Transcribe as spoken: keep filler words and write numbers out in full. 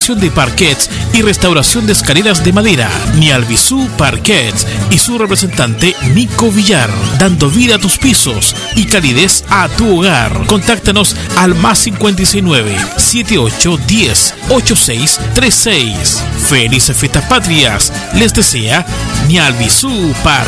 instalación de parquets y restauración de escaleras de madera. Nialbisu Parquets y su representante Nico Villar, dando vida a tus pisos y calidez a tu hogar. Contáctanos al más cincuenta y seis nueve, setenta y ocho, diez, ochenta y seis treinta y seis. Felices Fiestas Patrias les desea Nialbisu Parquets.